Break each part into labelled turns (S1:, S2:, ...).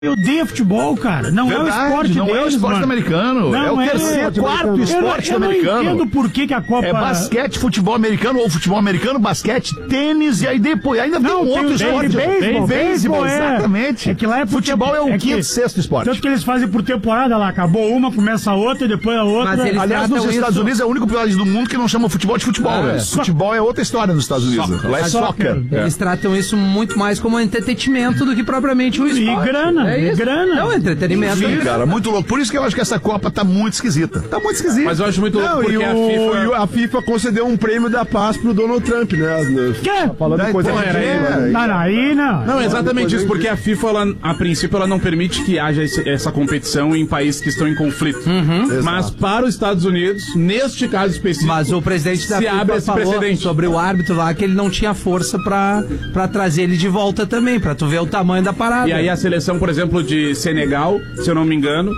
S1: Eu odeio futebol, cara. Não é o esporte
S2: não
S1: deles,
S2: é o esporte
S1: mano.
S2: americano.
S1: Não
S2: é o terceiro, quarto esporte americano.
S1: Eu não entendo por que a Copa...
S2: É basquete, futebol americano, ou futebol americano, basquete, tênis, e aí depois ainda tem um outro esporte. Beisebol, exatamente.
S1: É que lá é
S2: futebol é o quinto, sexto esporte.
S1: Tanto que eles fazem por temporada lá. Acabou uma, começa a outra, e depois a outra.
S2: Mas aliás, nos Estados Unidos é o único país do mundo que não chama futebol de futebol. Futebol é outra história nos Estados Unidos. Lá é soccer.
S3: Eles tratam isso muito mais como entretenimento do que propriamente um esporte.
S1: E grana,
S3: e grana. É um entretenimento.
S2: Sim, cara, muito louco. Por isso que eu acho que essa Copa tá muito esquisita. Tá muito esquisita.
S4: Mas eu acho muito louco porque a FIFA concedeu um prêmio da paz pro Donald Trump, né?
S1: Que?
S4: Falando coisa
S1: Não,
S4: exatamente isso, porque a FIFA, ela, a princípio, ela não permite que haja essa competição em países que estão em conflito. Mas para os Estados Unidos, neste caso específico,
S3: mas o presidente da FIFA
S4: abre esse
S3: falou
S4: precedente
S3: sobre o árbitro lá, que ele não tinha força pra trazer ele de volta também, pra tu ver o tamanho da parada.
S4: E aí a seleção, por exemplo, de Senegal, se eu não me engano,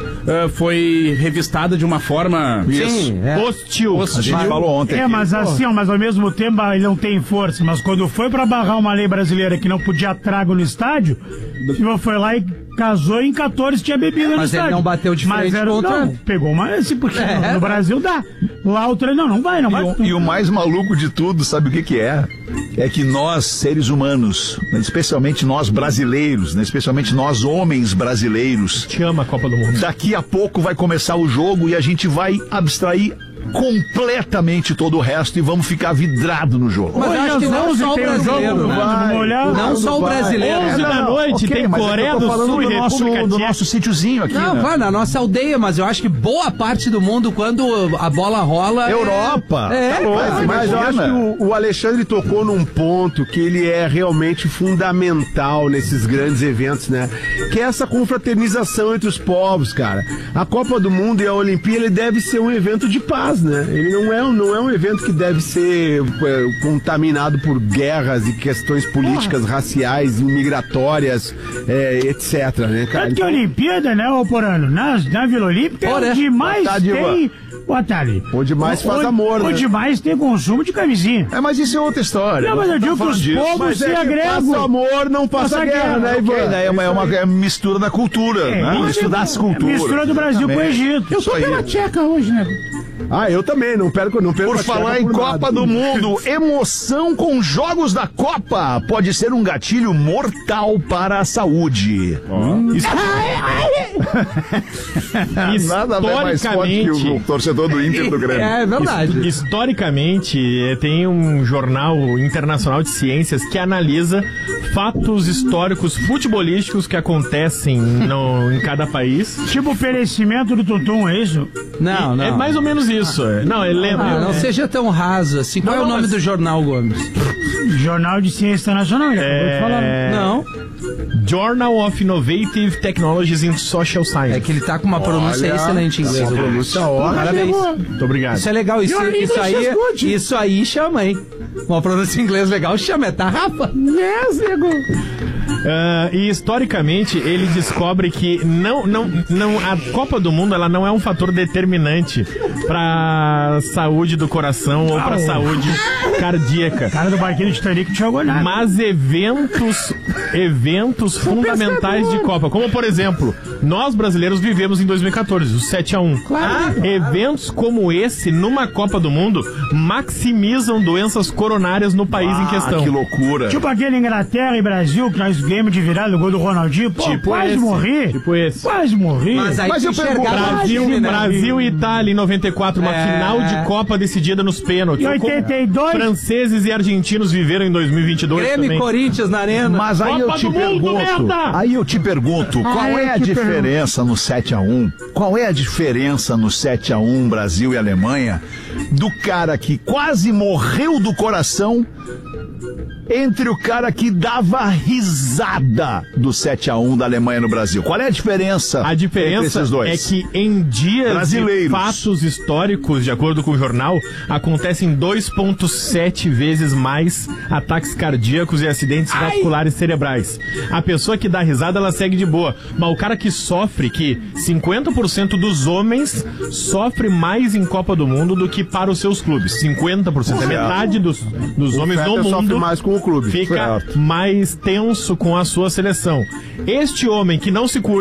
S4: foi revistada de uma forma
S2: hostil. A gente falou ontem.
S1: Mas assim, mas ao mesmo tempo ele não tem força. Mas quando foi pra barrar uma lei brasileira que não podia trago no estádio, FIFA foi lá e casou em 14 tinha bebida no estádio.
S3: Mas ele não bateu de frente contra...
S1: Não, pegou uma... Porque no Brasil dá. Lá o treino não vai.
S2: E o mais maluco de tudo, sabe o que é? É que nós, seres humanos, especialmente nós brasileiros, especialmente nós homens brasileiros,
S5: te ama a Copa do Mundo.
S2: Daqui a pouco vai começar o jogo e a gente vai abstrair completamente todo o resto e vamos ficar vidrado no jogo.
S3: Mas acho que não só o brasileiro, não só o brasileiro.
S5: 11 da noite tem Coreia do Sul e República
S2: do nosso sítiozinho aqui.
S3: Não, claro, na nossa aldeia, mas eu acho que boa parte do mundo, quando a bola rola...
S2: Europa!
S4: Mas eu acho que o Alexandre tocou num ponto que ele é realmente fundamental nesses grandes eventos, né? Que é essa confraternização entre os povos, cara. A Copa do Mundo e a Olimpíada, ele deve ser um evento de paz, né? Ele não é um evento que deve ser contaminado por guerras e questões políticas, raciais, migratórias, etc, né, cara?
S1: Tanto que a Olimpíada, né, Porano? Na Vila Olímpica é onde mais tem...
S4: Onde mais faz amor, né?
S1: Onde mais tem consumo de camisinha.
S2: Mas isso é outra história.
S1: Não, mas eu digo que os povos se agregam.
S4: Passa amor, não passa guerra, né, Ivan?
S2: É uma mistura da cultura, né? Mistura das culturas.
S1: Mistura do Brasil com o Egito. Eu sou pela tcheca hoje, né?
S4: Eu também, não perco
S2: Por falar em Copa do Mundo, emoção com jogos da Copa pode ser um gatilho mortal para a saúde.
S5: Nada
S2: mais forte que o torcedor do Inter do Grêmio.
S3: É verdade.
S5: Historicamente, tem um jornal internacional de ciências que analisa fatos históricos futebolísticos que acontecem em cada país.
S1: Tipo o perecimento do Tutum, é isso?
S3: Não.
S5: É mais ou menos isso. Não, ele lembra.
S3: Não seja tão raso assim. Qual é o nome do jornal, Gomes?
S1: Jornal de Ciência Internacional, ele acabou de falar.
S3: Não.
S5: Journal of Innovative Technologies in Social Science.
S3: É que ele tá com uma pronúncia excelente em inglês.
S5: Parabéns. Muito obrigado.
S3: Isso é legal. Isso aí chama, hein? Uma pronúncia em inglês legal chama. É tarrafa.
S5: E historicamente ele descobre que a Copa do Mundo ela não é um fator determinante para saúde do coração ou para saúde cardíaca.
S1: Cara do barquinho de Titanic não jogou nada.
S5: Mas eventos fundamentais de Copa, como por exemplo, nós brasileiros vivemos em 2014, o 7-1.
S1: Claro.
S5: Eventos como esse numa Copa do Mundo maximizam doenças coronárias no país em questão.
S2: Que loucura.
S1: Tipo aquele Inglaterra e Brasil que nós ganhamos de virada no gol do Ronaldinho. Quase morri.
S5: Quase morri.
S3: Mas eu pergunto,
S5: Brasil e Itália em 94, uma final de Copa decidida nos pênaltis.
S1: Em 82.
S5: Franceses e argentinos viveram em 2022
S3: Grêmio e Corinthians na arena.
S2: Mas aí eu te pergunto, qual é a diferença no 7-1? Qual é a diferença no 7-1 Brasil e Alemanha do cara que quase morreu do coração entre o cara que dava risada do 7-1 da Alemanha no Brasil? Qual é a diferença?
S5: A diferença
S2: entre esses dois?
S5: É que em dias de fatos históricos, de acordo com o jornal, acontecem 2,7 vezes mais ataques cardíacos e acidentes vasculares cerebrais. A pessoa que dá risada, ela segue de boa. Mas o cara que sofre, que 50% dos homens sofre mais em Copa do Mundo do que para os seus clubes. 50%. É metade dos homens no mundo
S4: sofre mais com o clube.
S5: Fica mais tenso com a sua seleção. Este homem que não se